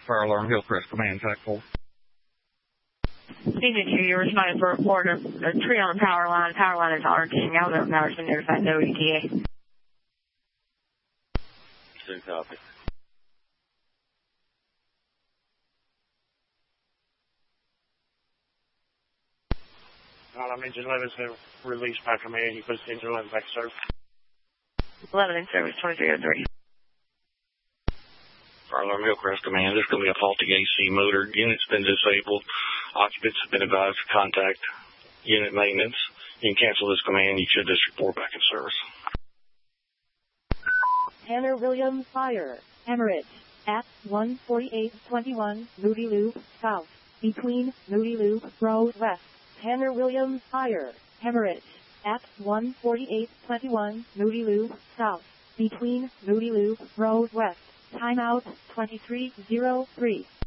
Fire alarm, Hillcrest Command, Type 4. Agent 2, you're responding for a report of a tree on the power line. Power line is arcing. Alabama Power's been notified, no ETA. Good copy. Engine 11's been released by command. You put Engine 11 back to service. 11 in service, 2303. Fire alarm, Hillcrest Command. There's going to be a faulty AC motor. Unit's been disabled. Occupants have been advised to contact unit maintenance. You can cancel this command. You should just report back in service. Tanner Williams Fire, Emirates, at 14821 Moody Loop, South, between Moody Loop Road West. Tanner Williams Fire, Emirates, at 14821 Moody Loop, South, between Moody Loop Road West. Timeout 2303.